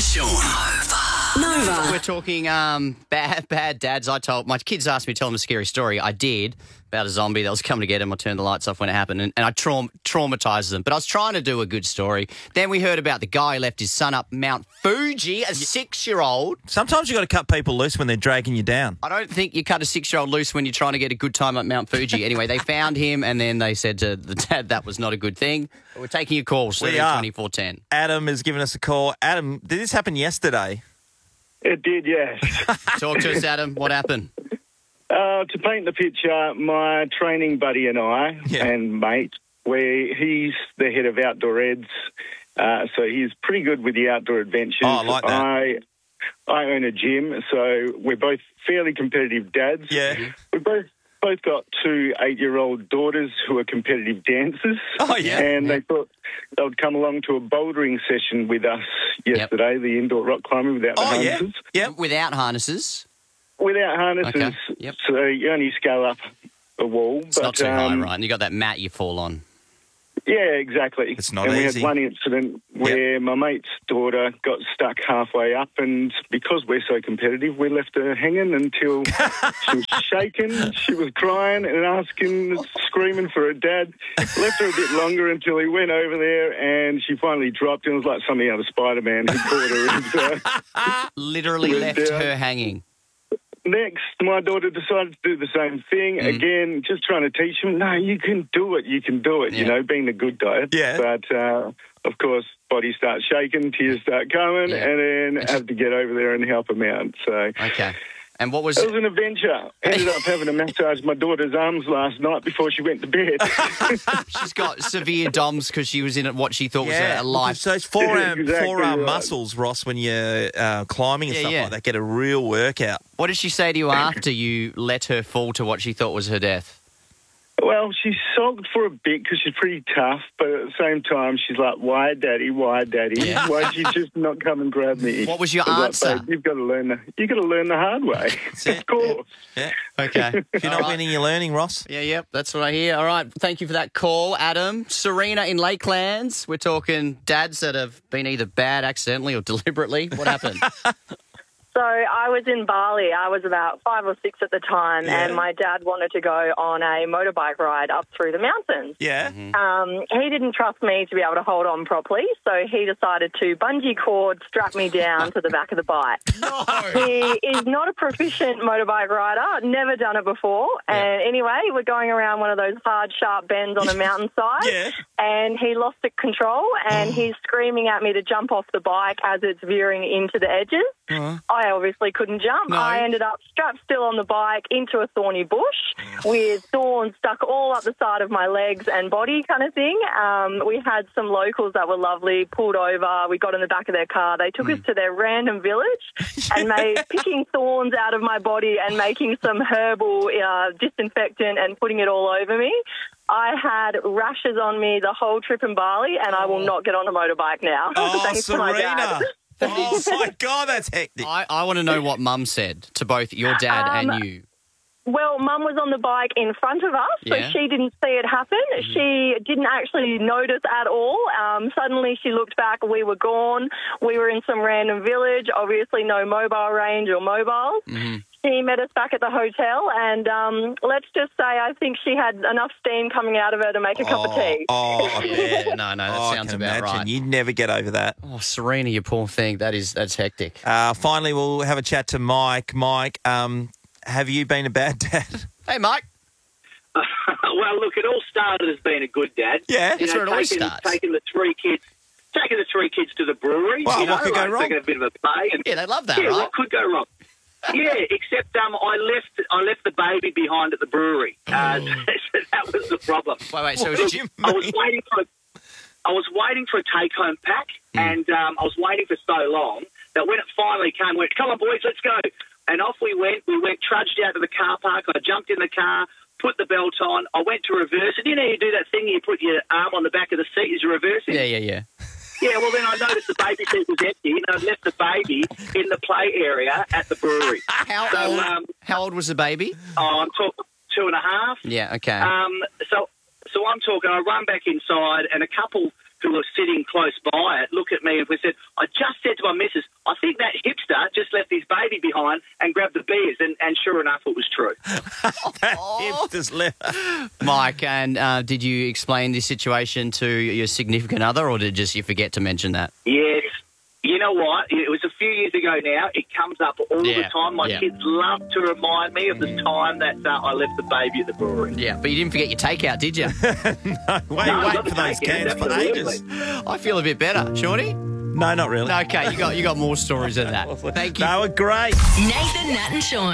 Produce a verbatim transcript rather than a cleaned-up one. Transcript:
and Sean. Nova. We're talking um, bad bad dads. I told my kids asked me to tell them a scary story. I did about a zombie that was coming to get him. I turned the lights off when it happened, and, and I traum- traumatized them. But I was trying to do a good story. Then we heard about the guy who left his son up Mount Fuji, a six-year-old. Sometimes you got to cut people loose when they're dragging you down. I don't think you cut a six-year-old loose when you're trying to get a good time at Mount Fuji. Anyway, they found him, and then they said to the dad that was not a good thing. But we're taking your call, seven twenty-four ten. Adam has given us a call. Adam, did this happen yesterday? It did, yes. Talk to us, Adam. What happened? Uh, to paint the picture, my training buddy and I, Yeah. and mate, we he's the head of Outdoor Eds, uh, so he's pretty good with the outdoor adventures. Oh, I like that. I, I own a gym, so we're both fairly competitive dads. Yeah. We both both got two eight-year-old daughters who are competitive dancers. Oh, yeah. And they thought they would come along to a bouldering session with us yesterday, the indoor rock climbing without the Oh, yeah. harnesses. Yep. Without harnesses. Without harnesses, Okay, yep. so you only scale up a wall. It's but, not too um, high, right? And you got that mat you fall on. Yeah, exactly. It's not and we easy. had one incident where my mate's daughter got stuck halfway up, and because we're so competitive, we left her hanging until she was shaking, she was crying and asking, screaming for her dad. Left her a bit longer until he went over there, and she finally dropped, and it was like something out of Spider-Man. He caught her. And, uh, Literally Went left down. her hanging. Next, my daughter decided to do the same thing. Mm. Again, just trying to teach him, no, you can do it, you can do it, you Yeah. know, being the good dad. Yeah. But, uh, of course, body starts shaking, tears start coming, Yeah. and then have to get over there and help him out. So Okay. And what was... it was an adventure. Ended up having to massage my daughter's arms last night before she went to bed. She's got severe DOMS because she was in what she thought was a, a life. So those forearm, Exactly forearm right. muscles, Ross, when you're uh, climbing and Yeah, stuff yeah. like that, get a real workout. What did she say to you after you let her fall to what she thought was her death? Well, she sulked for a bit because she's pretty tough, but at the same time, she's like, why, Daddy, why, Daddy? Yeah. Why'd you just not come and grab me? What was your I like, answer? "Babe, you've got to learn the, you've got to learn the hard way. it. Of course. Yeah. Okay. If you're not winning, you're learning, Ross. Yeah, yep, that's what I hear. All right, thank you for that call, Adam. Serena in Lakelands. We're talking dads that have been either bad accidentally or deliberately. What happened? So I was in Bali. I was about five or six at the time, Yeah. and my dad wanted to go on a motorbike ride up through the mountains. Yeah. Um, he didn't trust me to be able to hold on properly, so he decided to bungee cord strap me down to the back of the bike. He is not a proficient motorbike rider, never done it before. And anyway, we're going around one of those hard, sharp bends on a mountainside, Yeah. and he lost the control, and he's screaming at me to jump off the bike as it's veering into the edges. I obviously couldn't jump. No. I ended up strapped still on the bike into a thorny bush with thorns stuck all up the side of my legs and body kind of thing. Um, we had some locals that were lovely, pulled over. We got in the back of their car. They took us to their random village and made picking thorns out of my body and making some herbal uh, disinfectant and putting it all over me. I had rashes on me the whole trip in Bali, and I will not get on a motorbike now. Oh, Thanks to my dad. Serena. Oh, my God, that's hectic. I, I want to know what Mum said to both your dad Um, and you. Well, Mum was on the bike in front of us, so Yeah. she didn't see it happen. She didn't actually notice at all. Um, suddenly she looked back, we were gone. We were in some random village, obviously no mobile range or mobiles. She met us back at the hotel, and um, let's just say I think she had enough steam coming out of her to make a cup of tea. Oh, Yeah, no, no, that oh, I sounds can about imagine. right. You'd never get over that. Oh, Serena, you poor thing. That is, that's hectic. Uh, finally, we'll have a chat to Mike. Mike, um, have you been a bad dad? Hey, Mike. Well, look, it all started as being a good dad. Yeah. That's where it always taking, starts. taking the three kids, taking the three kids to the brewery. Well, you know, what could go like wrong? Taking a bit of a play, and Yeah, they love that, yeah, right? what could go wrong? Yeah, except um, I left I left the baby behind at the brewery. Uh, so that was the problem. Wait, wait, so What did do you... you I was mean? waiting for a, I was waiting for a take home pack, and um, I was waiting for so long that when it finally came, I went, "Come on, boys, let's go!" And off we went. We went trudged out to the car park. I jumped in the car, put the belt on. I went to reverse it. You know, you do that thing. You put your arm on the back of the seat as you're reversing. Yeah, yeah, yeah. Yeah, well, then I noticed the baby seat was empty, and I left the baby in the play area at the brewery. How So, old, um, how old was the baby? Oh, I'm talking two and a half. Yeah, okay. Um, so, so I'm talking. I run back inside, and a couple, who were sitting close by it look at me and we said, I just said to my missus, I think that hipster just left his baby behind and grabbed the beers. And, and sure enough, it was true. That hipster's left. Mike, and uh, did you explain this situation to your significant other, or did just you forget to mention that? Yes. You know what? It was a few years ago now. It comes up all Yeah, the time. My yeah. kids love to remind me of the time that uh, I left the baby at the brewery. Yeah, but you didn't forget your takeout, did you? No, wait, No, wait not for the those takeout, cans for absolutely. ages. I feel a bit better, Shawnee. No, not really. Okay, you got you got more stories than that. Thank you. They were great. Nathan, Nat and Sean.